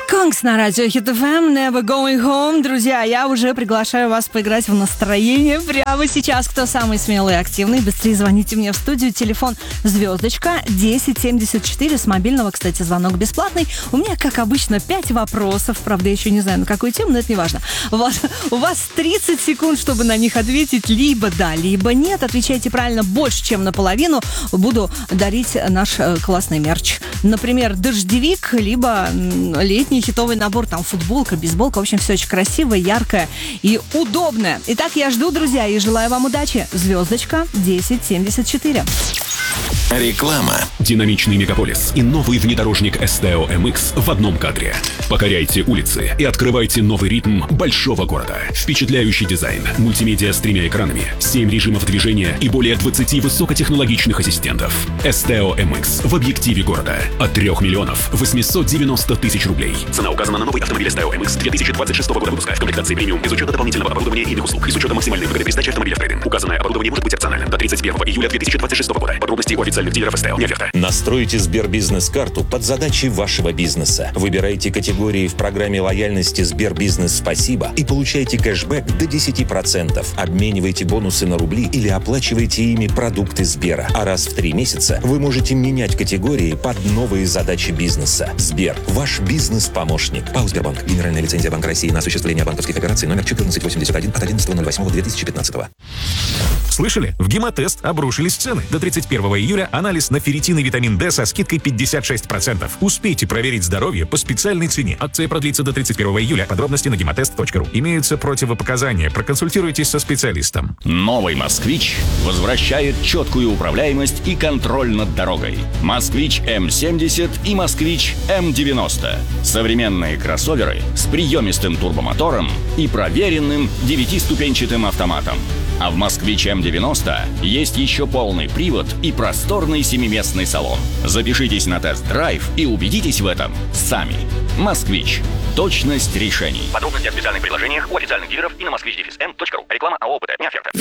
Конкс на радио Hit FM, Never Going Home. Друзья, я уже приглашаю вас поиграть в настроение прямо сейчас. Кто самый смелый и активный, быстрее звоните мне в студию. Телефон звездочка 1074. С мобильного, кстати, звонок бесплатный. У меня, как обычно, 5 вопросов. Правда, я еще не знаю, на какую тему, но это не важно. У вас 30 секунд, чтобы на них ответить. Либо да, либо нет. Отвечайте правильно больше, чем наполовину. Буду дарить наш классный мерч. Например, дождевик, либо летний хитовый набор, там футболка, бейсболка, в общем, все очень красивое, яркое и удобное. Итак, я жду, друзья, и желаю вам удачи. Звездочка 1074. Реклама. Динамичный мегаполис и новый внедорожник STO MX в одном кадре. Покоряйте улицы и открывайте новый ритм большого города. Впечатляющий дизайн, мультимедиа с 3 экранами, 7 режимов движения и более 20 высокотехнологичных ассистентов. STO MX в объективе города от 3 миллионов 890 тысяч рублей. Цена указана на новый автомобиль STO MX 2026 года выпуска в комплектации премиум без учета дополнительного оборудования и иных услуг и с учетом максимальной выгоды при сдаче автомобиля в трейд-ин. Указанное оборудование может быть опциональным до 31 июля 2026 года. Подробности у официальных дилеров STO. Не оферта. Настройте Сбербизнес-карту под задачи вашего бизнеса. Выбирайте категории в программе лояльности Сбербизнес Спасибо и получайте кэшбэк до 10%. Обменивайте бонусы на рубли или оплачивайте ими продукты Сбера. А раз в 3 месяца вы можете менять категории под новые задачи бизнеса. Сбер – ваш бизнес-помощник. ПАО «Сбербанк». Генеральная лицензия Банка России на осуществление банковских операций номер 1481 от 11.08.2015. Слышали? В Гемотест обрушились цены. До 31 июля анализ на ферритин и витамин D со скидкой 56%. Успейте проверить здоровье по специальной цене. Акция продлится до 31 июля. Подробности на gematest.ru. Имеются противопоказания. Проконсультируйтесь со специалистом. Новый «Москвич» возвращает четкую управляемость и контроль над дорогой. «Москвич М70» и «Москвич М90». Современные кроссоверы с приемистым турбомотором и проверенным 9-ступенчатым автоматом. А в «Москвич М90» есть еще полный привод и просторный 7-местный салон. Запишитесь на тест-драйв и убедитесь в этом сами. «Москвич». Точность решений. Подробности о специальных предложениях у официальных дилеров и на moskvich.m.ru. Реклама АО ОПТ. Не оферта.